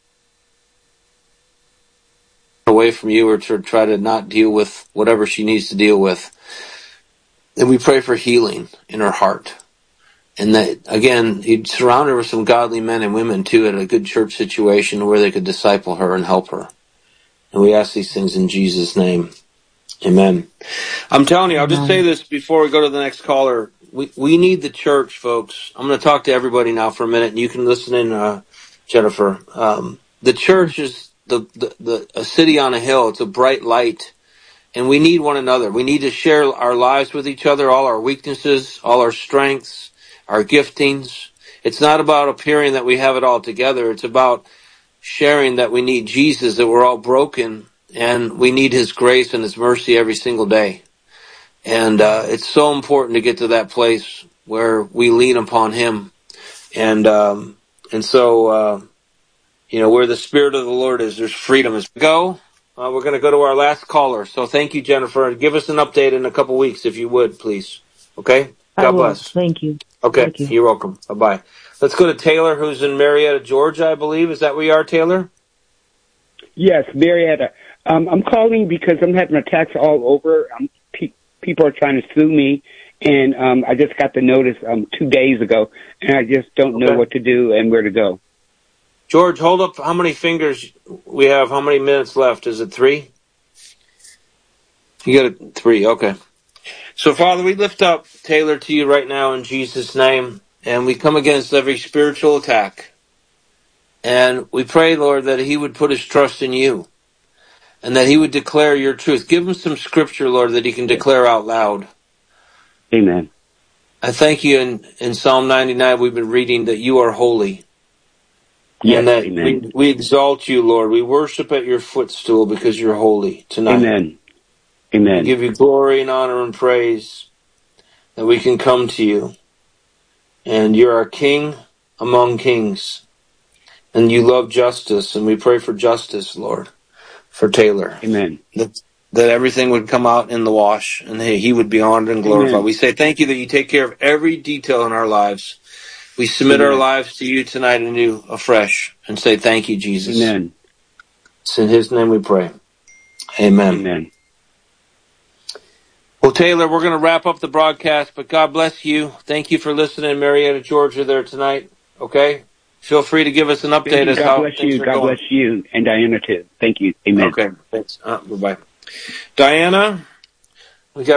away from you or to try to not deal with whatever she needs to deal with. And we pray for healing in her heart. And that, again, you'd surround her with some godly men and women, too, at a good church situation where they could disciple her and help her. And we ask these things in Jesus' name. Amen. I'm telling you, I'll just say this before we go to the next caller. We we need the church, folks. I'm going to talk to everybody now for a minute, and you can listen in, uh, Jennifer. Um, the church is the, the, the a city on a hill. It's a bright light, and we need one another. We need to share our lives with each other, all our weaknesses, all our strengths, our giftings. It's not about appearing that we have it all together. It's about sharing that we need Jesus, that we're all broken, and we need his grace and his mercy every single day. And uh, it's so important to get to that place where we lean upon him. And um, and so, uh, you know, where the Spirit of the Lord is, there's freedom. As we go, uh, we're going to go to our last caller. So thank you, Jennifer. Give us an update in a couple weeks, if you would, please. Okay? God bless. Thank you. Okay, Thank you. You're welcome. Bye-bye. Let's go to Taylor, who's in Marietta, Georgia, I believe. Is that where you are, Taylor? Yes, Marietta. Um, I'm calling because I'm having attacks all over. I'm People are trying to sue me, and um, I just got the notice um, two days ago, and I just don't okay. know what to do and where to go. George, hold up how many fingers we have, how many minutes left. Is it three? You got it, three, okay. So, Father, we lift up Taylor to you right now in Jesus' name, and we come against every spiritual attack. And we pray, Lord, that he would put his trust in you. And that he would declare your truth. Give him some scripture, Lord, that he can declare out loud. Amen. I thank you in, in Psalm ninety-nine we've been reading that you are holy. Yes, and that amen. We, we exalt you, Lord. We worship at your footstool because you're holy tonight. Amen. Amen. We give you glory and honor and praise that we can come to you. And you're our King among kings. And you love justice, and we pray for justice, Lord. For Taylor. Amen. That, that everything would come out in the wash and hey, he would be honored and glorified. Amen. We say thank you that you take care of every detail in our lives. We submit Amen. our lives to you tonight anew, afresh, and say thank you, Jesus. Amen. It's in his name we pray. Amen. Amen. Well, Taylor, we're going to wrap up the broadcast, but God bless you. Thank you for listening in Marietta, Georgia there tonight. Okay? Feel free to give us an update Thank you. as God how bless things you. are God going. bless you and Diana too. Thank you. Amen. Okay. Thanks. Uh, bye-bye. Diana?